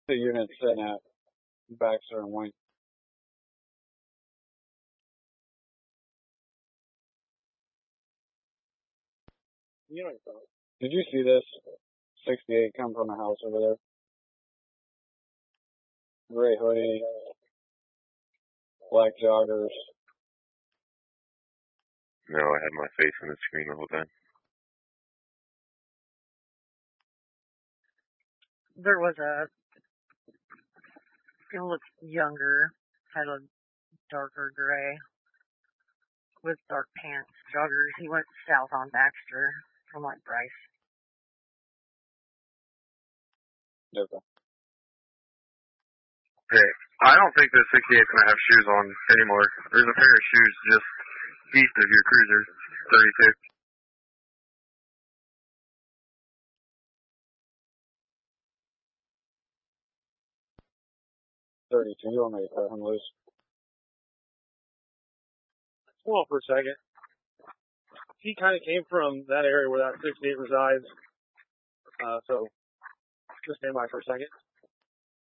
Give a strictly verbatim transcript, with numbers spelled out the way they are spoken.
The unit sitting at Baxter and Wayne. You know, did you see this sixty-eight come from a house over there? Gray hoodie, black joggers. No, I had my face on the screen the whole time. There was a, he looked younger, had a darker gray, with dark pants, joggers. He went south on Baxter from like Bryce. Okay. Hey, I don't think the sixty-eight's gonna have shoes on anymore. There's a pair of shoes just east of your cruiser, thirty-two. thirty-two, you want me to cut him loose? Hold on for a second. He kind of came from that area where that sixty-eight resides. Uh, so just stand by for a second.